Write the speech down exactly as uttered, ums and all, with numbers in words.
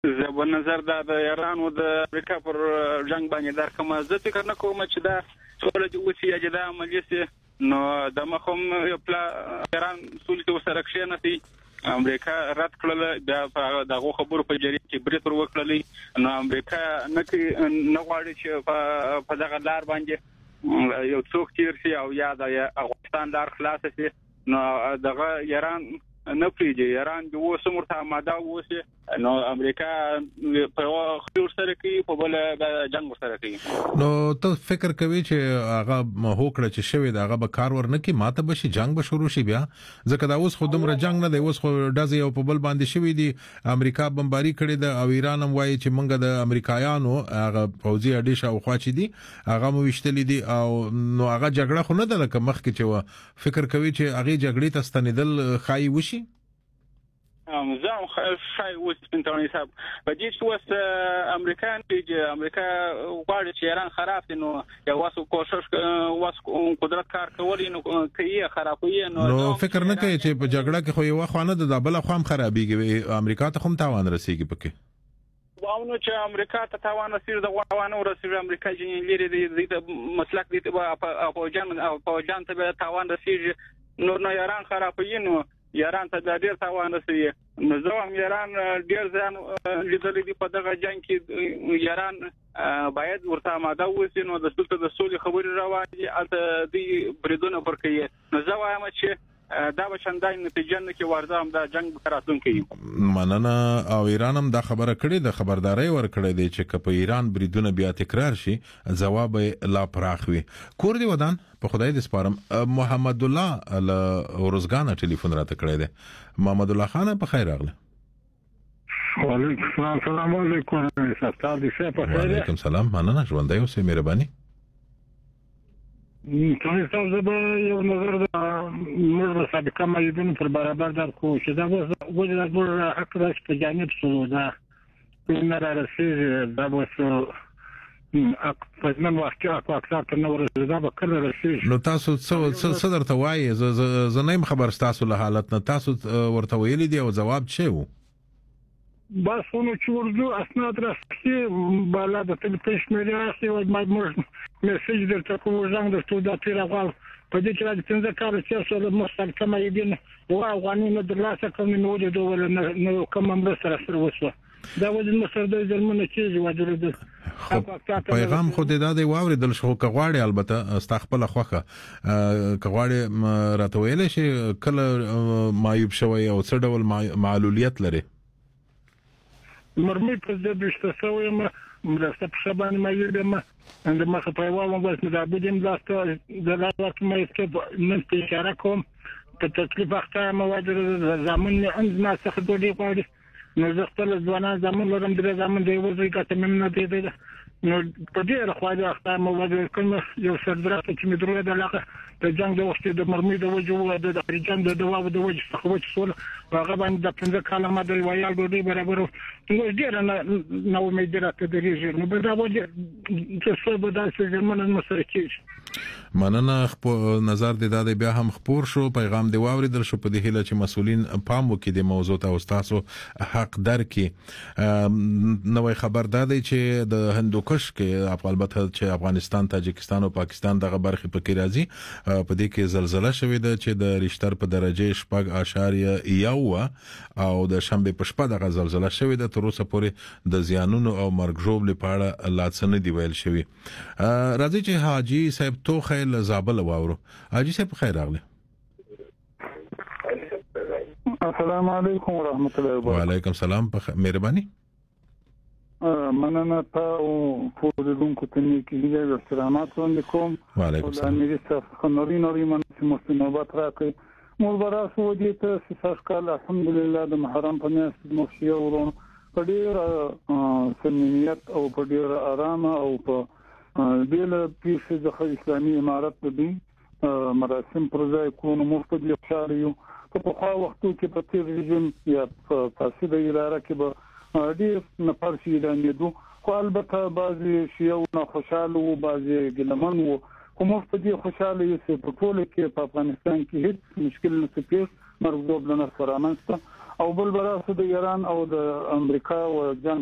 زه په نظر دا د ایران او د امریکا پر جنگ باندې در کوم زه فکر نه کوم چې دا ټول د اوسي یا د مجلس نو د مخم یو پلا ایران سولې ته سره کښیناسي امریکا رد کړل دا دغه خبرو په جریان کې بریټ ور وکړلې نو امریکا نه نه غواړي چې په دغه لار باندې یو څوک تیر شي او یا د افغانستان لار خلاص شي نو دغه ایران نه پریږي ایران د اوسه مرته آماده اوسه نو امریکا په خپل سره کې په بل د جنگ سره کوي نو ته فکر کوي چې هغه هوکړه چې شوی دا هغه به کار ورنه کې ماته به شي جنگ به شروع شي بیا ځکه دا اوس خودم را جنگ نه دی اوس خو دازي او په بل باندې شوی دی امریکا بمباری کړی د او ایران هم وایي چې مونږ د امریکایانو هغه فوزي اډیش او خواچی دي هغه مو وشتلی دي او نو هغه جګړه خو نه ده لکه مخ کې چې فکر کوي چې هغه جګړې ته ستنیدل خای وشي زه خای اوس پنځونی صاحب په دې چې اوس امریکایان چې امریکا غواړي چې ایران خراب دي نو یو واسو کوشش واسو قدرت کار کوي نو کوي خرابوي نو نو فکر نه کوي چې په جګړه کې خو یو خوانه د بل خو هم خرابيږي امریکا ته هم تاوان رسیږي پکې واونو چې امریکا ته تاوان رسیږي د غوانو رسیږي امریکا چې لري د مسلک دي په جان په جان ته تاوان رسیږي نو نه ایران خرابوي نو ایران ته د ډیر تاوان رسوي نو زه هم ایران ډیر ځان لیدلې دي په دغه جنگ کې ایران باید ورته آماده اوسي نو د سلطه د سولې خبرې روانې دي البته د بریدونو پر کوي نو زه وایم چې دا به شاندای نتیجه نه کې ورځه هم دا جنگ براتون کوي مننه او ایران هم دا خبره کړې د خبرداري ور کړې دي چې په ایران بریدونه بیا تکرار شي جواب لا پراخ وي کور دی ودان په خدای دې سپارم محمد الله ل ورزګان ټلیفون راته کړی دی محمد الله خان په خیر راغله وعلیکم السلام السلام علیکم ستاسو دې ښه په خیر وعلیکم السلام مننه ژوند دی اوسه مهرباني تاسو تاسو به یو نظر د موږ سابقه مایدون پر برابر در کو چې دا وځي د بور حق راځي په جانب سره دا په نړۍ رسېږي دا وسو اق په نن وخت کې اکو اکثر تر نو ورځې دا به کله رسېږي نو تاسو څه څه درته وایي ز نه خبر تاسو له حالت نه تاسو ورته ویلي دی او جواب څه وو بس ونو چې ورځو اسناد راځي بالا د ټلیفون شمیرې راځي او ما میسج درته کوم ځان درته دا تیر غواړم په دې کې راځي څنګه کار چې څه مستل کما یې او افغاني نه درلاسه کوم نو د دوه نه کوم امر سره سره وسو دا وځي مستر د ځلمنه چې واجب ده پیغام خو دې دا دی واوریدل شو کغواړي البته استغفر خوخه کغواړي راته ویل شي کله مایوب شوی او څه ډول معلولیت لري مرمي په دې بشته سوې ما مرسته په شبان ما یېدم اند ما په یوه وخت دا بودم لاسته د لاسته مې څه من په اشاره کوم په تکلیف اخته ما واجر زمون عند ما څخه دوی غواړي نو زه خپل ځوانان زمون لرم د زمون دی ورځي کته مم نه دی نو په دې راخواله اخته ما واجر کوم یو سردرات چې مې درو د علاقه د جنگ د وخت د مرمي د وجو د افریقان د دوا د وجو څخه وځي سول هغه باندې د پنځه کاله ما د ویال دوی برابر نو ډیر نه نو مې درته درېږي نو به دا وځي چې څه به دا څه زمونه مسره کیږي مننه نظر دې دا بیا هم خبر شو پیغام دی واوریدل شو په دې هله چې مسولین پام وکړي د موضوع ته او تاسو حق درکې نوې خبر دا دی چې د هندوکش کې البته چې افغانستان تاجکستان او پاکستان دغه برخه پکې راځي په دې کې زلزلہ شوې ده چې د ریشتر په درجه شپږ اشاریه یو او د شنبه په شپه دغه زلزلہ شوې ده تر اوسه پورې د زیانونو او مرګ ژوبل په اړه لا څه نه دی ویل شوی راځي چې حاجی صاحب توخه ل زابل واورو حاجی صاحب خیر راغله السلام علیکم ورحمت الله وبرکاته وعلیکم السلام مهرباني مننه تاسو په دې کوم کې د احترامات وندکم وعلیکم السلام امیر صاحب نوري نوري من مستنوبات راکې مور براسو دې ته سفاسکال الحمدلله د محرم په میاشت مو ورون په ډیر سمینیت او په ډیر آرام او په دله پیښه د اسلامي امارت د دې مراسم پرځای کوو مفت دي ښاریو په خو وختو کې په تیر رژیم یا په فاسده اداره کې به ډیر نه پرشي دانېدو خو البته بعضي شیو نه خوشاله وو بعضي ګلمن وو کوم په دې خوشاله یې په ټول کې په افغانستان کې هیڅ مشکل نه پیښ مرغوب نه فرامنسته او بل براسو د ایران او د امریکا او جنگ